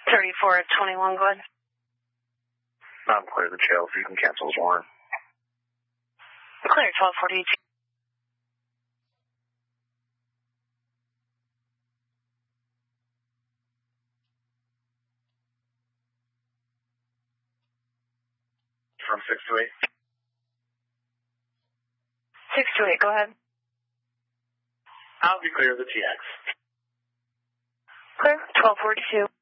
3421, go ahead. I'm clear the jail, so you can cancel his warrant. Clear, 1242. From 628. 628, go ahead. I'll be clear the TX. Clear, 1242.